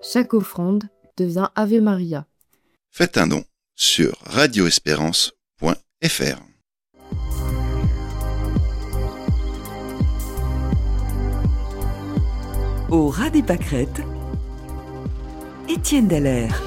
Chaque offrande devient Ave Maria. Faites un don sur radioespérance.fr. Au ras des pâquerettes, Étienne Dallaire.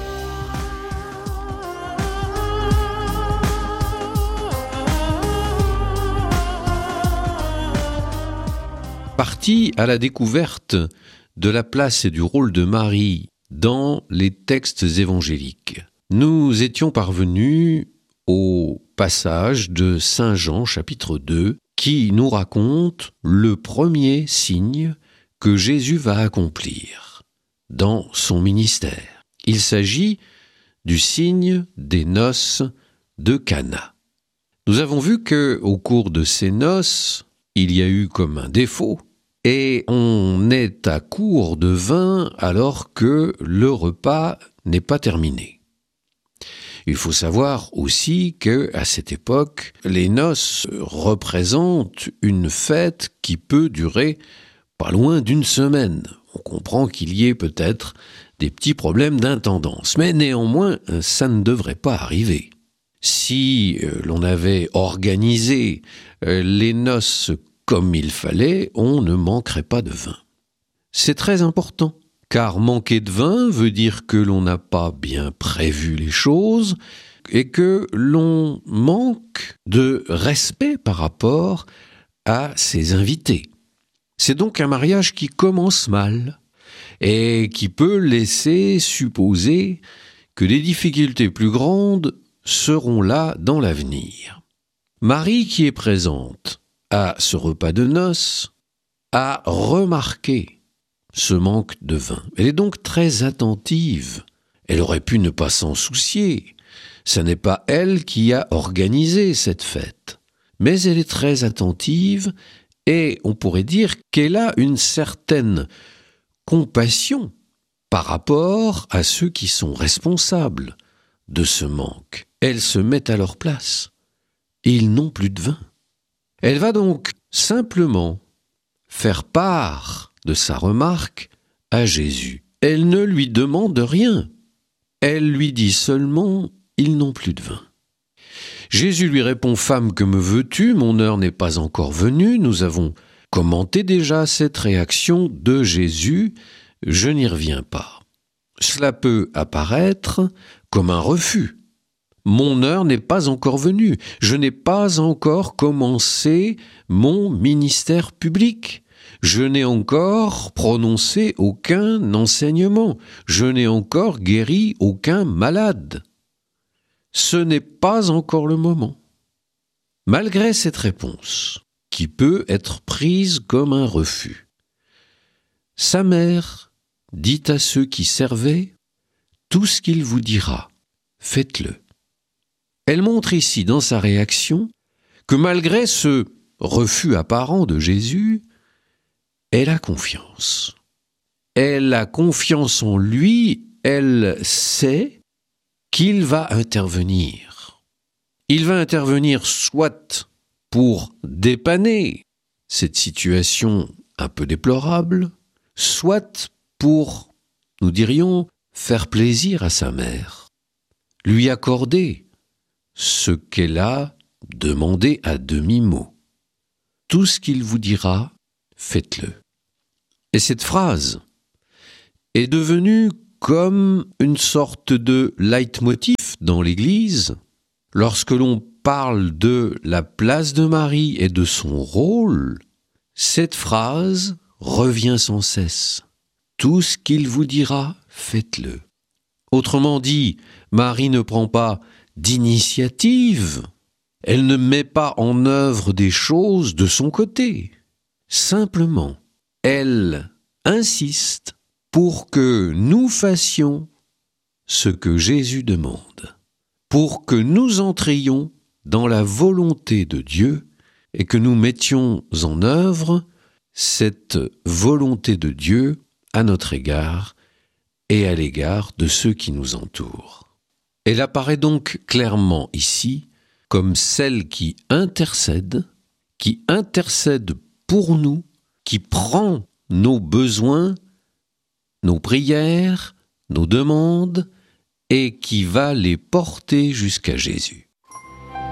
Parti à la découverte de la place et du rôle de Marie dans les textes évangéliques. Nous étions parvenus au passage de Saint Jean, chapitre 2, qui nous raconte le premier signe que Jésus va accomplir dans son ministère. Il s'agit du signe des noces de Cana. Nous avons vu qu'au cours de ces noces, il y a eu comme un défaut, et on est à court de vin alors que le repas n'est pas terminé. Il faut savoir aussi qu'à cette époque, les noces représentent une fête qui peut durer pas loin d'une semaine. On comprend qu'il y ait peut-être des petits problèmes d'intendance, mais néanmoins, ça ne devrait pas arriver. Si l'on avait organisé les noces comme il fallait, on ne manquerait pas de vin. C'est très important, car manquer de vin veut dire que l'on n'a pas bien prévu les choses et que l'on manque de respect par rapport à ses invités. C'est donc un mariage qui commence mal et qui peut laisser supposer que des difficultés plus grandes seront là dans l'avenir. Marie, qui est présente à ce repas de noces, a remarqué ce manque de vin. Elle est donc très attentive. Elle aurait pu ne pas s'en soucier. Ce n'est pas elle qui a organisé cette fête. Mais elle est très attentive et on pourrait dire qu'elle a une certaine compassion par rapport à ceux qui sont responsables de ce manque. Elle se met à leur place. Ils n'ont plus de vin. Elle va donc simplement faire part de sa remarque à Jésus. Elle ne lui demande rien. Elle lui dit seulement « Ils n'ont plus de vin ». Jésus lui répond « Femme, que me veux-tu ? Mon heure n'est pas encore venue. » Nous avons commenté déjà cette réaction de Jésus. Je n'y reviens pas. Cela peut apparaître comme un refus. Mon heure n'est pas encore venue. Je n'ai pas encore commencé mon ministère public. Je n'ai encore prononcé aucun enseignement. Je n'ai encore guéri aucun malade. Ce n'est pas encore le moment. Malgré cette réponse, qui peut être prise comme un refus, sa mère dit à ceux qui servaient « Tout ce qu'il vous dira, faites-le ». Elle montre ici dans sa réaction que malgré ce refus apparent de Jésus, elle a confiance. Elle a confiance en lui, elle sait qu'il va intervenir. Il va intervenir soit pour dépanner cette situation un peu déplorable, soit pour, nous dirions, faire plaisir à sa mère, lui accorder ce qu'elle a demandé à demi-mot. Tout ce qu'il vous dira, faites-le. Et cette phrase est devenue comme une sorte de leitmotiv dans l'Église. Lorsque l'on parle de la place de Marie et de son rôle, cette phrase revient sans cesse. Tout ce qu'il vous dira, faites-le. Autrement dit, Marie ne prend pas d'initiative. Elle ne met pas en œuvre des choses de son côté. Simplement, elle insiste pour que nous fassions ce que Jésus demande, pour que nous entrions dans la volonté de Dieu et que nous mettions en œuvre cette volonté de Dieu à notre égard et à l'égard de ceux qui nous entourent. Elle apparaît donc clairement ici comme celle qui intercède pour nous, qui prend nos besoins, nos prières, nos demandes et qui va les porter jusqu'à Jésus.